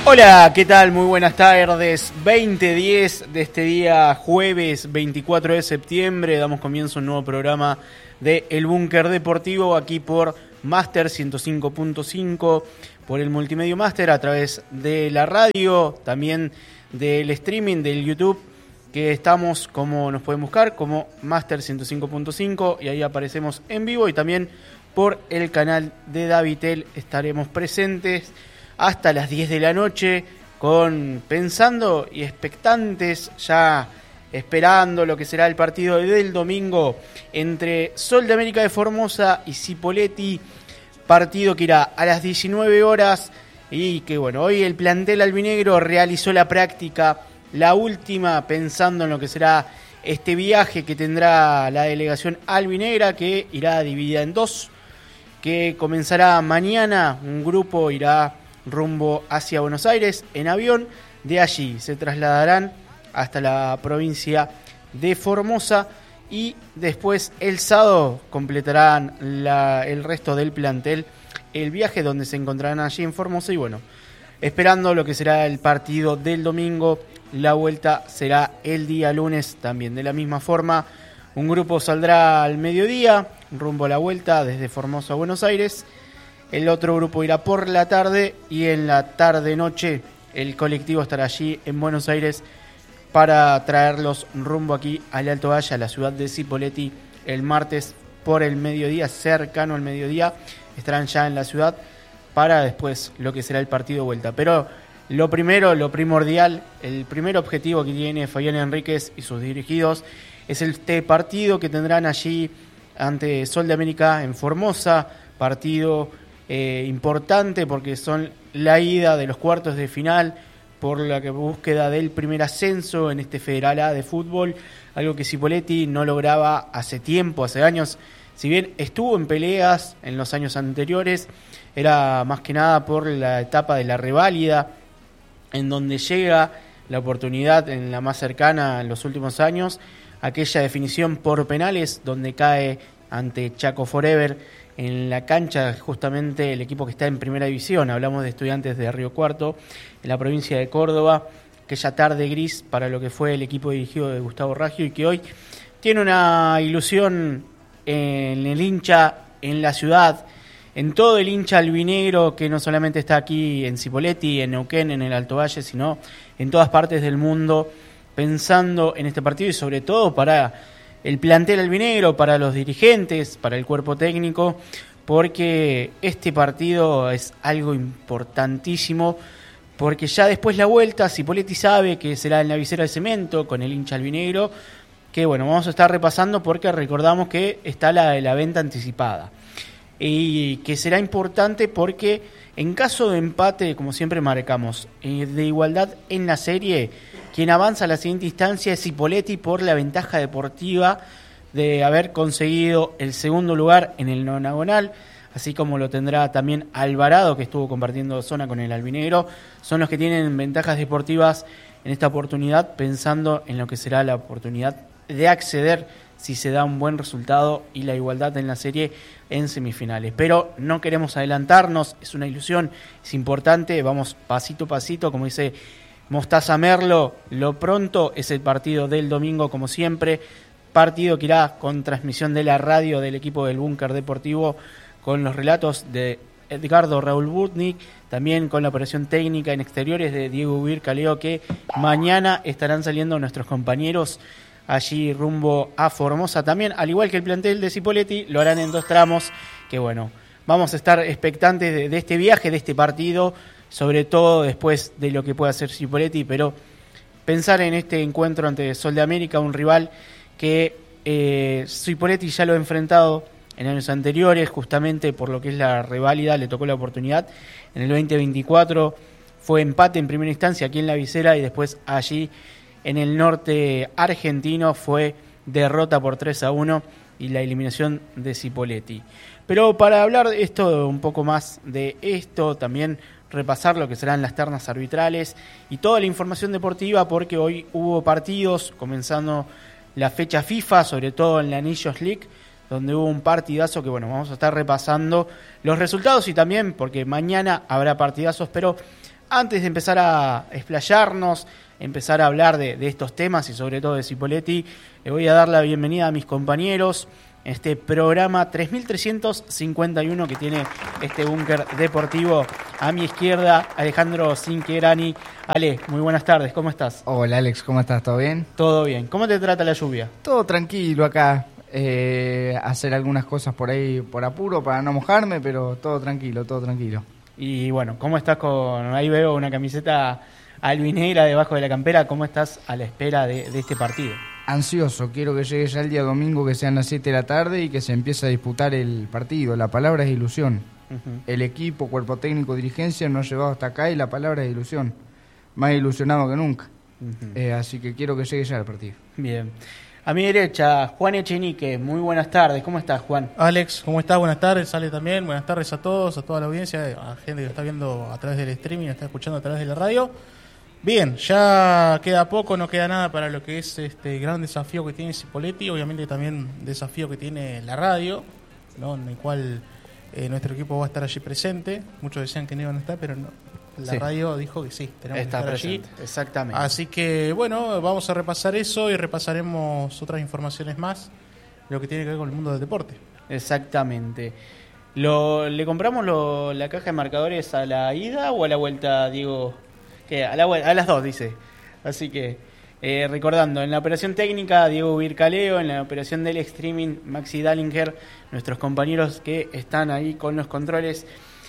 Hola, ¿qué tal? Muy buenas tardes. 20:10 de este día, jueves 24 de septiembre. Damos comienzo a un nuevo programa de El Búnker Deportivo, aquí por Master 105.5, por el Multimedio Master, a través de la radio, también del streaming, del YouTube, que estamos, como nos pueden buscar, como Master 105.5, y ahí aparecemos en vivo, y también por el canal de Davitel estaremos presentes hasta las 10 de la noche, pensando y expectantes, ya esperando lo que será el partido del domingo entre Sol de América de Formosa y Cipolletti, partido que irá a las 19 horas, y que bueno, hoy el plantel albinegro realizó la práctica, la última, pensando en lo que será este viaje que tendrá la delegación albinegra, que irá dividida en dos, que comenzará mañana. Un grupo irá rumbo hacia Buenos Aires en avión, de allí se trasladarán hasta la provincia de Formosa, y después el sábado completarán el resto del plantel el viaje, donde se encontrarán allí en Formosa, y bueno, esperando lo que será el partido del domingo. La vuelta será el día lunes también. De la misma forma, un grupo saldrá al mediodía rumbo a la vuelta desde Formosa a Buenos Aires. El otro grupo irá por la tarde, y en la tarde-noche el colectivo estará allí en Buenos Aires para traerlos rumbo aquí al Alto Valle, a la ciudad de Cipolletti, el martes por el mediodía, cercano al mediodía. Estarán ya en la ciudad para después lo que será el partido de vuelta. Pero lo primero, lo primordial, el primer objetivo que tiene Fabián Enríquez y sus dirigidos es este partido que tendrán allí ante Sol de América en Formosa, partido importante porque son la ida de los cuartos de final por la búsqueda del primer ascenso en este Federal A de fútbol, algo que Cipolletti no lograba hace tiempo, hace años. Si bien estuvo en peleas en los años anteriores, era más que nada por la etapa de la reválida, en donde llega la oportunidad en la más cercana en los últimos años, aquella definición por penales donde cae ante Chaco Forever en la cancha, justamente el equipo que está en primera división. Hablamos de Estudiantes de Río Cuarto, en la provincia de Córdoba, aquella tarde gris para lo que fue el equipo dirigido de Gustavo Raggio, y que hoy tiene una ilusión en el hincha, en la ciudad, en todo el hincha albinegro, que no solamente está aquí en Cipolletti, en Neuquén, en el Alto Valle, sino en todas partes del mundo, pensando en este partido, y sobre todo para el plantel albinegro, para los dirigentes, para el cuerpo técnico, porque este partido es algo importantísimo, porque ya después la vuelta, Cipolletti sabe que será en la visera de cemento con el hincha albinegro, que bueno, vamos a estar repasando porque recordamos que está la venta anticipada, y que será importante porque en caso de empate, como siempre marcamos, de igualdad en la serie, quien avanza a la siguiente instancia es Cipolletti por la ventaja deportiva de haber conseguido el segundo lugar en el nonagonal, así como lo tendrá también Alvarado, que estuvo compartiendo zona con el albinegro. Son los que tienen ventajas deportivas en esta oportunidad, pensando en lo que será la oportunidad de acceder, si se da un buen resultado y la igualdad en la serie, en semifinales. Pero no queremos adelantarnos, es una ilusión, es importante, vamos pasito a pasito, como dice Mostaza Merlo. Lo pronto es el partido del domingo, como siempre, partido que irá con transmisión de la radio del equipo del Búnker Deportivo, con los relatos de Edgardo Raúl Butnik, también con la operación técnica en exteriores de Diego Huir Caleo, que mañana estarán saliendo nuestros compañeros allí rumbo a Formosa también, al igual que el plantel de Cipolletti. Lo harán en dos tramos, que bueno, vamos a estar expectantes de este viaje, de este partido, sobre todo después de lo que pueda hacer Cipolletti, pero pensar en este encuentro ante Sol de América, un rival que Cipolletti ya lo ha enfrentado en años anteriores, justamente por lo que es la reválida, le tocó la oportunidad en el 2024, fue empate en primera instancia aquí en la visera, y después allí en el norte argentino fue derrota por 3-1 y la eliminación de Cipolletti. Pero para hablar de esto, un poco más de esto, también repasar lo que serán las ternas arbitrales y toda la información deportiva, porque hoy hubo partidos, comenzando la fecha FIFA, sobre todo en la Nations League, donde hubo un partidazo que bueno, vamos a estar repasando los resultados, y también porque mañana habrá partidazos, pero Antes de empezar a explayarnos, empezar a hablar de estos temas y sobre todo de Cipolletti, le voy a dar la bienvenida a mis compañeros en este programa 3351 que tiene este búnker deportivo. A mi izquierda, Alejandro Sinquerani. Ale, muy buenas tardes, ¿cómo estás? Hola Alex, ¿cómo estás? ¿Todo bien? Todo bien. ¿Cómo te trata la lluvia? Todo tranquilo acá. Hacer algunas cosas por ahí por apuro para no mojarme, pero todo tranquilo, todo tranquilo. Y bueno, ¿cómo estás con...? Ahí veo una camiseta albinegra debajo de la campera. ¿Cómo estás a la espera de este partido? Ansioso, quiero que llegue ya el día domingo, que sean las 7 de la tarde y que se empiece a disputar el partido. La palabra es ilusión. El equipo, cuerpo técnico, dirigencia nos ha llevado hasta acá y la palabra es ilusión. Más ilusionado que nunca. Así que quiero que llegue ya el partido. Bien. A mi derecha, Juan Echenique. Muy buenas tardes. ¿Cómo estás, Juan? Alex, ¿cómo estás? Buenas tardes. Ale también. Buenas tardes a todos, a toda la audiencia, a gente que está viendo a través del streaming, está escuchando a través de la radio. Bien, ya queda poco, no queda nada para lo que es este gran desafío que tiene Cipolletti, obviamente también desafío que tiene la radio, ¿no? En el cual nuestro equipo va a estar allí presente. Muchos decían que no iban a estar, pero no. La radio dijo que sí, tenemos que estar presente, allí. Exactamente. Así que, bueno, vamos a repasar eso y repasaremos otras informaciones más, lo que tiene que ver con el mundo del deporte. Exactamente. ¿Le compramos la caja de marcadores a la ida o a la vuelta, Diego? Que a las dos, dice. Así que, recordando, en la operación técnica, Diego Vircaleo, en la operación del streaming, Maxi Dallinger, nuestros compañeros que están ahí con los controles.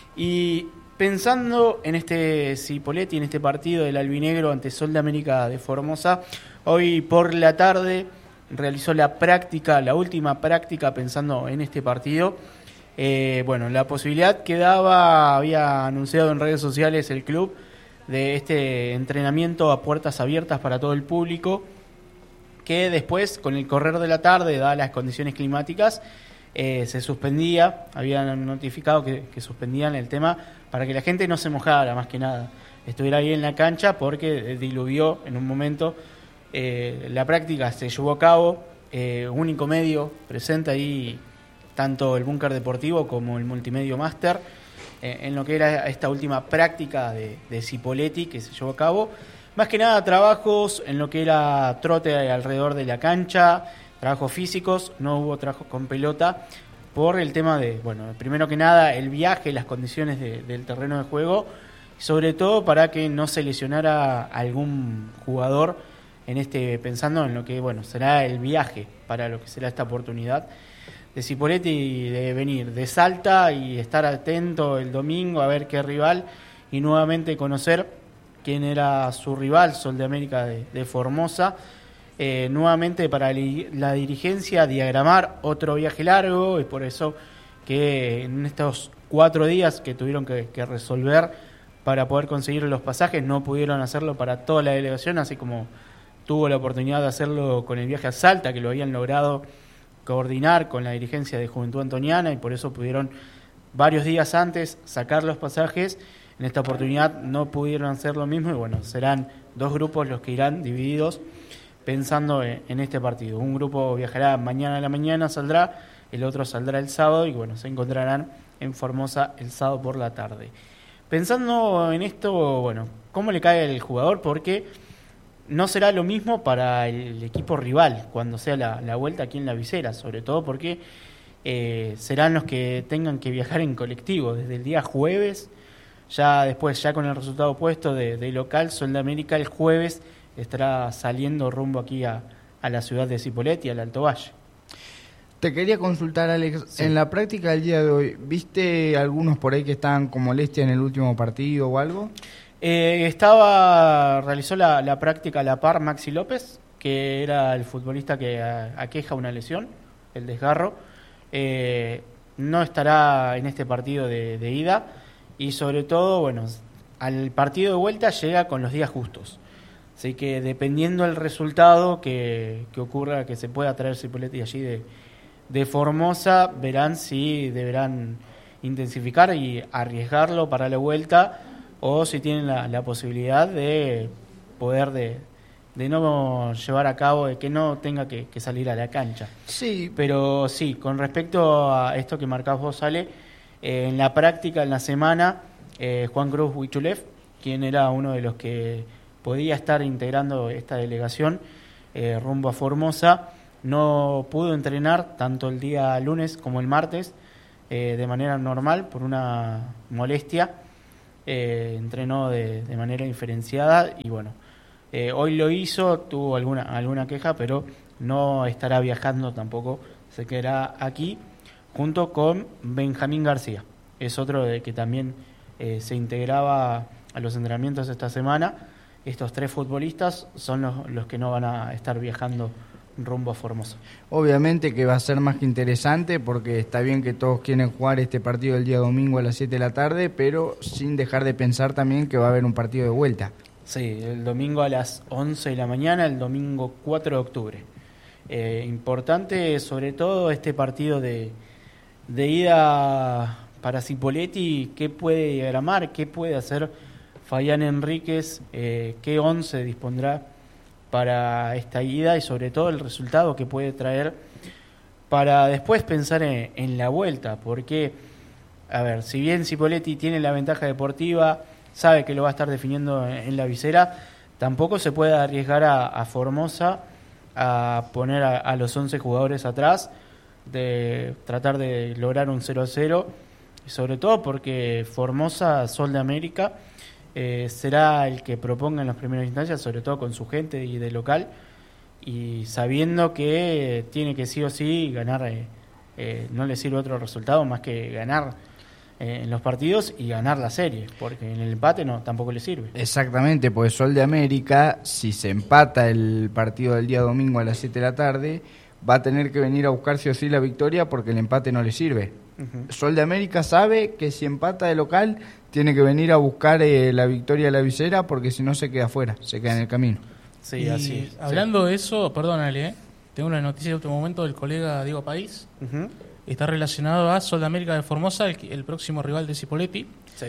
Y pensando en este Cipolletti, en este partido del albinegro ante Sol de América de Formosa, hoy por la tarde realizó la última práctica pensando en este partido. Bueno, la posibilidad que daba, había anunciado en redes sociales el club, de este entrenamiento a puertas abiertas para todo el público, que después, con el correr de la tarde, dadas las condiciones climáticas, se suspendía. Habían notificado que suspendían el tema para que la gente no se mojara, más que nada, estuviera ahí en la cancha, porque diluvió en un momento. La práctica se llevó a cabo, único medio presente ahí, tanto el búnker deportivo como el multimedio máster, en lo que era esta última práctica de Cipolletti que se llevó a cabo. Más que nada trabajos en lo que era trote alrededor de la cancha, trabajos físicos, no hubo trabajos con pelota por el tema de, bueno, primero que nada el viaje, las condiciones del terreno de juego, sobre todo para que no se lesionara algún jugador pensando en lo que, bueno, será el viaje para lo que será esta oportunidad de Cipolletti, de venir de Salta y estar atento el domingo a ver qué rival y nuevamente conocer quién era su rival, Sol de América de Formosa. Nuevamente para la dirigencia diagramar otro viaje largo, y por eso que en estos 4 días que tuvieron que resolver para poder conseguir los pasajes, no pudieron hacerlo para toda la delegación, así como tuvo la oportunidad de hacerlo con el viaje a Salta, que lo habían logrado coordinar con la dirigencia de Juventud Antoniana, y por eso pudieron varios días antes sacar los pasajes. En esta oportunidad no pudieron hacer lo mismo, y bueno, serán 2 grupos los que irán divididos pensando en este partido. Un grupo viajará mañana a la mañana, saldrá, el otro saldrá el sábado, y bueno, se encontrarán en Formosa el sábado por la tarde. Pensando en esto, bueno, ¿cómo le cae al jugador? Porque no será lo mismo para el equipo rival cuando sea la vuelta aquí en la visera, sobre todo porque serán los que tengan que viajar en colectivo desde el día jueves. Ya después, ya con el resultado puesto de local, Sol de América el jueves estará saliendo rumbo aquí a la ciudad de Cipolletti, al Alto Valle. Te quería consultar, Alex, sí. En la práctica del día de hoy, ¿viste algunos por ahí que estaban con molestia en el último partido o algo? Realizó la práctica a la par Maxi López, que era el futbolista que aqueja una lesión, el desgarro. No estará en este partido de ida, y sobre todo, bueno, al partido de vuelta llega con los días justos. Así que dependiendo del resultado que ocurra, que se pueda traer Cipolletti allí de Formosa, verán si deberán intensificar y arriesgarlo para la vuelta, o si tienen la posibilidad de poder de no llevar a cabo, de que no tenga que salir a la cancha. Sí. Pero sí, con respecto a esto que marcás vos, Ale, en la práctica, en la semana, Juan Cruz Huichulev quien era uno de los que podía estar integrando esta delegación rumbo a Formosa, no pudo entrenar tanto el día lunes como el martes de manera normal por una molestia. Entrenó de manera diferenciada y bueno, hoy lo hizo, tuvo alguna queja, pero no estará viajando tampoco, se quedará aquí junto con Benjamín García. Es otro de que también se integraba a los entrenamientos esta semana. Estos 3 futbolistas son los que no van a estar viajando rumbo a Formosa. Obviamente que va a ser más que interesante, porque está bien que todos quieren jugar este partido el día domingo a las 7 de la tarde, pero sin dejar de pensar también que va a haber un partido de vuelta. Sí, el domingo a las 11 de la mañana, el domingo 4 de octubre. Importante sobre todo este partido de ida para Cipolletti. ¿Qué puede diagramar? ¿Qué puede hacer Fabián Enríquez? ¿Qué 11 dispondrá para esta ida? Y sobre todo el resultado que puede traer para después pensar en la vuelta. Porque, a ver, si bien Cipolletti tiene la ventaja deportiva, sabe que lo va a estar definiendo en la visera, tampoco se puede arriesgar a Formosa a poner a los 11 jugadores atrás, de tratar de lograr un 0-0, y sobre todo porque Formosa, Sol de América, será el que proponga en las primeras instancias, sobre todo con su gente y de local, y sabiendo que tiene que sí o sí ganar, no le sirve otro resultado más que ganar en los partidos y ganar la serie, porque en el empate tampoco le sirve. Exactamente, porque Sol de América, si se empata el partido del día domingo a las 7 de la tarde, va a tener que venir a buscar sí o sí la victoria, porque el empate no le sirve. Sol de América sabe que si empata de local tiene que venir a buscar la victoria de la visera, porque si no se queda afuera, se queda en el camino. Sí, y así es. Hablando de eso, perdónale, tengo una noticia de último momento del colega Diego País. Está relacionado a Sol de América de Formosa, el próximo rival de Cipolletti. Sí.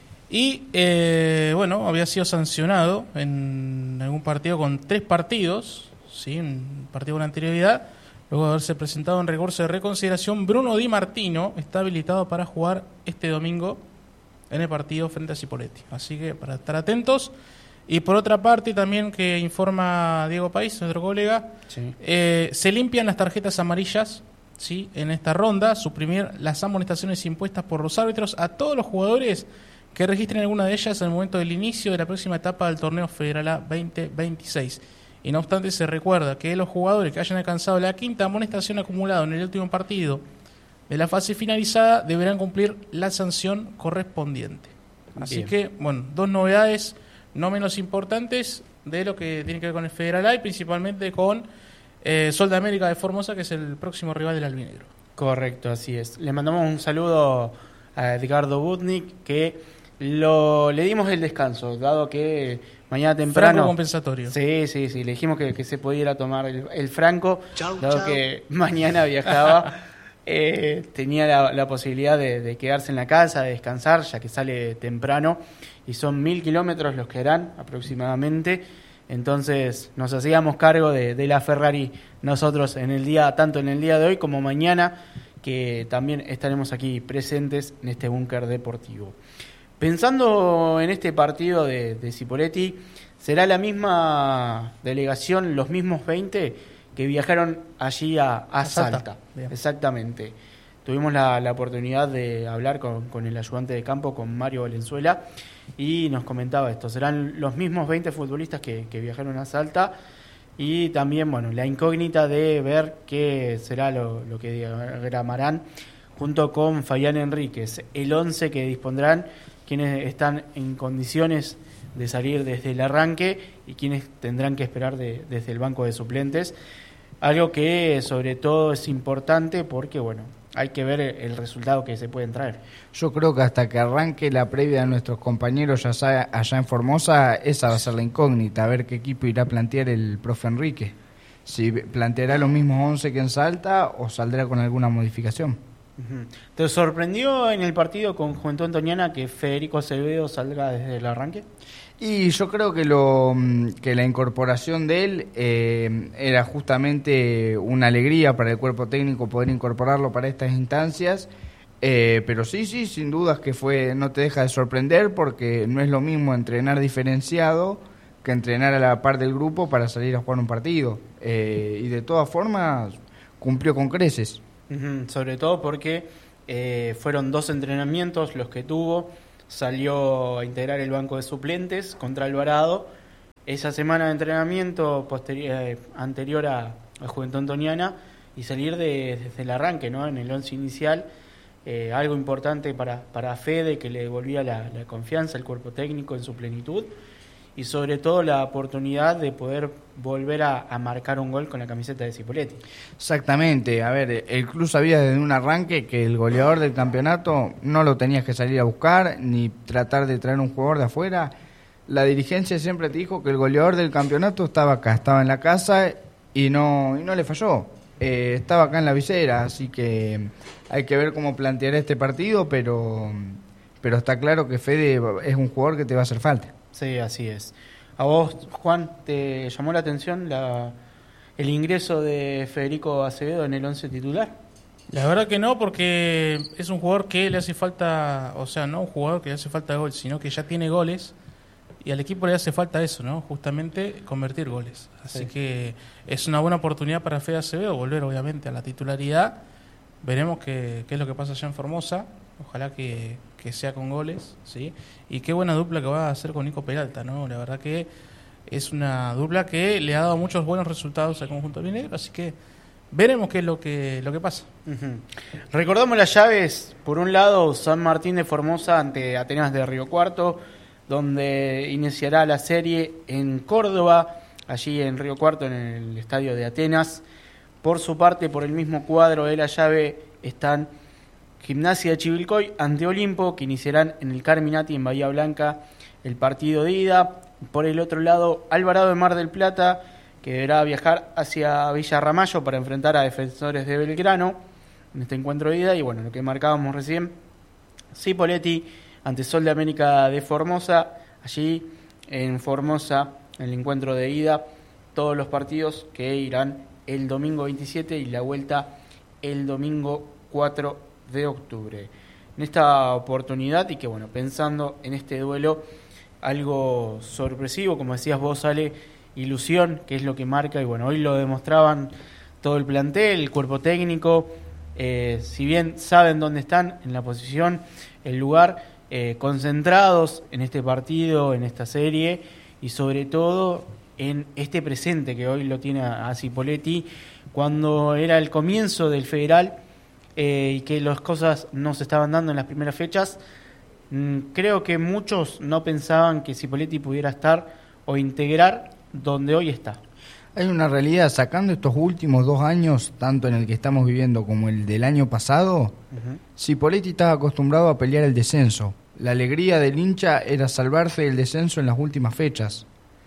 Y bueno, había sido sancionado en algún partido con 3 partidos, ¿sí? Un partido con anterioridad. Luego de haberse presentado en recurso de reconsideración, Bruno Di Martino está habilitado para jugar este domingo en el partido frente a Cipolletti. Así que para estar atentos. Y por otra parte, también que informa Diego País, nuestro colega, Sí. Se limpian las tarjetas amarillas, ¿sí? En esta ronda, suprimir las amonestaciones impuestas por los árbitros a todos los jugadores que registren alguna de ellas en el momento del inicio de la próxima etapa del torneo Federal A 2026. Y no obstante, se recuerda que los jugadores que hayan alcanzado la 5ª amonestación acumulada en el último partido de la fase finalizada deberán cumplir la sanción correspondiente. Así Bien. que, bueno, 2 novedades no menos importantes de lo que tiene que ver con el Federal A y principalmente con Sol de América de Formosa, que es el próximo rival del albinegro. Correcto, así es. Le mandamos un saludo a Edgardo Butnik, que le dimos el descanso, dado que mañana temprano... Franco compensatorio. Sí, le dijimos que se pudiera tomar el franco, dado que mañana viajaba, tenía la posibilidad de quedarse en la casa, de descansar, ya que sale temprano, y son 1000 kilómetros los que harán aproximadamente. Entonces nos hacíamos cargo de la Ferrari nosotros tanto en el día de hoy como mañana, que también estaremos aquí presentes en este búnker deportivo. Pensando en este partido de Cipolletti, será la misma delegación, los mismos 20 que viajaron allí a Salta. Bien. Exactamente. Tuvimos la oportunidad de hablar con el ayudante de campo, con Mario Valenzuela, y nos comentaba esto. Serán los mismos 20 futbolistas que viajaron a Salta, y también, bueno, la incógnita de ver qué será lo que diagramarán junto con Fabián Enríquez, el 11 que dispondrán, quienes están en condiciones de salir desde el arranque y quienes tendrán que esperar desde el banco de suplentes. Algo que sobre todo es importante porque, bueno, hay que ver el resultado que se pueden traer. Yo creo que hasta que arranque la previa de nuestros compañeros allá en Formosa, esa va a ser la incógnita, a ver qué equipo irá a plantear el profe Enrique. Si planteará los mismos 11 que en Salta o saldrá con alguna modificación. ¿Te sorprendió en el partido con Juventud Antoniana que Federico Acevedo salga desde el arranque? Y yo creo que que la incorporación de él era justamente una alegría para el cuerpo técnico poder incorporarlo para estas instancias. Pero sí, sin dudas que no te deja de sorprender, porque no es lo mismo entrenar diferenciado que entrenar a la par del grupo para salir a jugar un partido. Y de todas formas cumplió con creces. Sobre todo porque fueron 2 entrenamientos los que tuvo. Salió a integrar el banco de suplentes contra Alvarado. Esa semana de entrenamiento anterior a Juventud Antoniana, y salir desde el arranque, ¿no? En el 11 inicial. Algo importante para Fede, que le devolvía la confianza al cuerpo técnico en su plenitud, y sobre todo la oportunidad de poder volver a marcar un gol con la camiseta de Cipolletti. Exactamente. A ver, el club sabía desde un arranque que el goleador del campeonato no lo tenías que salir a buscar ni tratar de traer un jugador de afuera. La dirigencia siempre te dijo que el goleador del campeonato estaba acá, estaba en la casa, y no le falló. Estaba acá en la visera, así que hay que ver cómo planteará este partido, pero está claro que Fede es un jugador que te va a hacer falta. Sí, así es. ¿A vos, Juan, te llamó la atención el ingreso de Federico Acevedo en el 11 titular? La verdad que no, porque es un jugador que le hace falta, o sea, no un jugador que le hace falta gol, sino que ya tiene goles. Y al equipo le hace falta eso, ¿no? Justamente convertir goles. Así que es una buena oportunidad para Fede Acevedo volver, obviamente, a la titularidad. Veremos qué es lo que pasa allá en Formosa. Ojalá que sea con goles, ¿sí? Y qué buena dupla que va a hacer con Nico Peralta, ¿no? La verdad que es una dupla que le ha dado muchos buenos resultados al conjunto minero. Así que veremos qué es lo que pasa. Recordamos las llaves. Por un lado, San Martín de Formosa ante Atenas de Río Cuarto, donde iniciará la serie en Córdoba, allí en Río Cuarto, en el estadio de Atenas. Por su parte, por el mismo cuadro de la llave, están Gimnasia de Chivilcoy ante Olimpo, que iniciarán en el Carminati, en Bahía Blanca, el partido de ida. Por el otro lado, Alvarado de Mar del Plata, que deberá viajar hacia Villa Ramallo para enfrentar a Defensores de Belgrano en este encuentro de ida. Y bueno, lo que marcábamos recién, Cipolletti ante Sol de América de Formosa, allí en Formosa, en el encuentro de ida. Todos los partidos que irán el domingo 27 y la vuelta el domingo 4 de octubre. En esta oportunidad, y que bueno, pensando en este duelo, algo sorpresivo, como decías vos, Ale, ilusión, que es lo que marca, y bueno, hoy lo demostraban todo el plantel, el cuerpo técnico, si bien saben dónde están, en la posición, el lugar, concentrados en este partido, en esta serie, y sobre todo en este presente que hoy lo tiene a Cipolletti, cuando era el comienzo del Federal, y que las cosas no se estaban dando en las primeras fechas. Creo que muchos no pensaban que Cipolletti pudiera estar o integrar donde hoy está. Hay una realidad, sacando estos últimos 2 años, tanto en el que estamos viviendo como el del año pasado, Cipolletti estaba acostumbrado a pelear el descenso. La alegría del hincha era salvarse del descenso en las últimas fechas.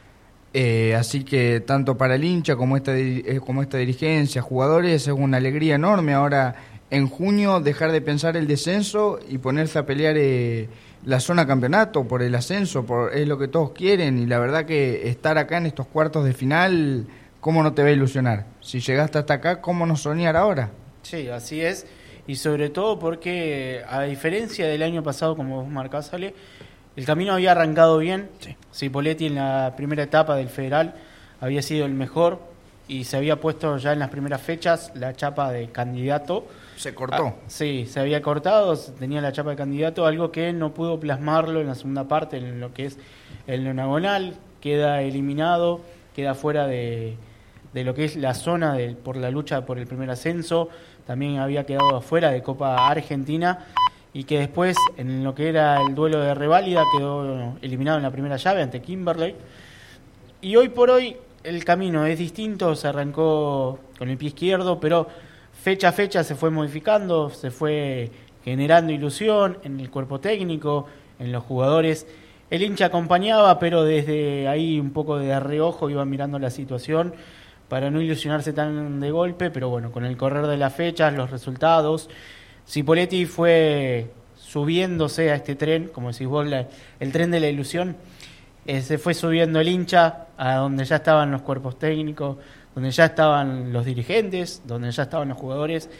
Así que tanto para el hincha como esta dirigencia, jugadores, es una alegría enorme ahora en junio dejar de pensar el descenso y ponerse a pelear la zona campeonato por el ascenso, es lo que todos quieren. Y la verdad que estar acá en estos cuartos de final, ¿cómo no te va a ilusionar? Si llegaste hasta acá, ¿cómo no soñar ahora? Sí, así es. Y sobre todo porque, a diferencia del año pasado, como vos marcás, Ale, el camino había arrancado bien. Sí. Cipolletti en la primera etapa del Federal había sido el mejor y se había puesto ya en las primeras fechas la chapa de candidato. Se cortó. Sí, se había cortado, tenía la chapa de candidato, algo que no pudo plasmarlo en la segunda parte, en lo que es el nonagonal. Queda eliminado, queda fuera de lo que es la zona por la lucha por el primer ascenso. También había quedado afuera de Copa Argentina, y que después, en lo que era el duelo de reválida, quedó eliminado en la primera llave ante Kimberley. Y hoy por hoy el camino es distinto, se arrancó con el pie izquierdo, pero fecha a fecha se fue modificando, se fue generando ilusión en el cuerpo técnico, en los jugadores. El hincha acompañaba, pero desde ahí un poco de reojo iba mirando la situación para no ilusionarse tan de golpe. Pero bueno, con el correr de las fechas, los resultados, Cipolletti fue subiéndose a este tren, como decís vos, el tren de la ilusión. Se fue subiendo el hincha a donde ya estaban los cuerpos técnicos, donde ya estaban los dirigentes, donde ya estaban los jugadores,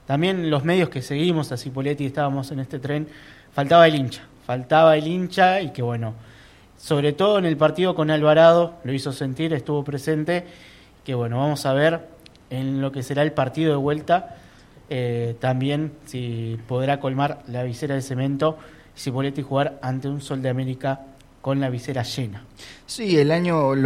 también los medios que seguimos a Cipolletti, estábamos en este tren, faltaba el hincha y que bueno, sobre todo en el partido con Alvarado, lo hizo sentir, estuvo presente, que bueno, vamos a ver en lo que será el partido de vuelta, también si podrá colmar la visera de cemento, Cipolletti jugar ante un Sol de América con la visera llena. Sí, el año